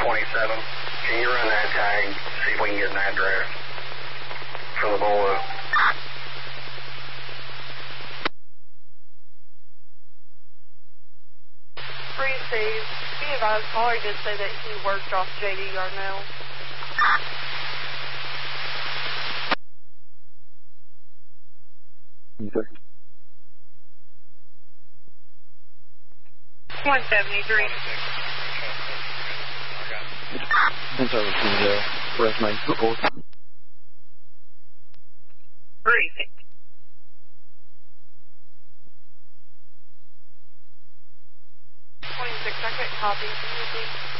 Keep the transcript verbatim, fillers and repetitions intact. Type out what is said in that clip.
twenty-seven. Can you run that tag, see if we can get an address for the Bolo? Free Steve. Be advised, caller did say that he worked off J D Yarnell. Okay. one seventy-three. That's over to the West Main Football. Briefing. twenty-six, I couldn't copy. Can you please?